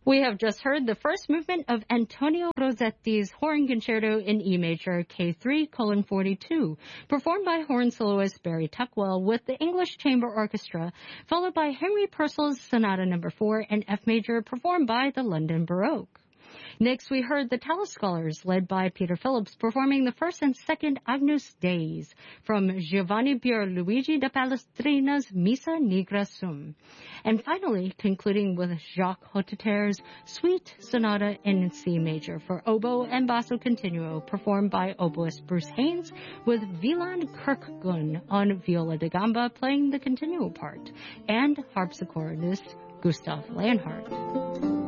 We have just heard the first movement of Antonio Rossetti's Horn Concerto in E major, K3, colon 42, performed by horn soloist Barry Tuckwell with the English Chamber Orchestra, followed by Henry Purcell's Sonata No. 4 in F major, performed by the London Baroque. Next, we heard the Tallis Scholars, led by Peter Phillips, performing the first and second Agnus Deis from Giovanni Pierluigi da Palestrina's Missa Nigra Sum. And finally, concluding with Jacques Hotteterre's Suite Sonata in C major for oboe and basso continuo, performed by oboist Bruce Haynes, with Wieland Kirkgun on viola da gamba playing the continuo part, and harpsichordist Gustav Leonhardt.